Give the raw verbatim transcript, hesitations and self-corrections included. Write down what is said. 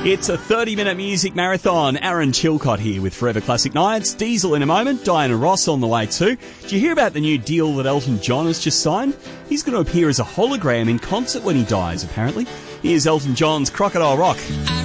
It's a thirty-minute music marathon. Aaron Chilcott here with Forever Classic Nights. Diesel in a moment. Diana Ross on the way too. Did you hear about the new deal that Elton John has just signed? He's going to appear as a hologram in concert when he dies, apparently. Here's Elton John's Crocodile Rock.